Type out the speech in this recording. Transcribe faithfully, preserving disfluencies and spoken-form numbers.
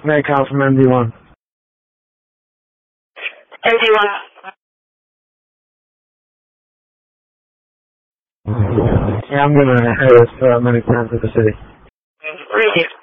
May call from M D one. M D one. Yeah, I'm gonna head as uh, many plans to the city. Read you.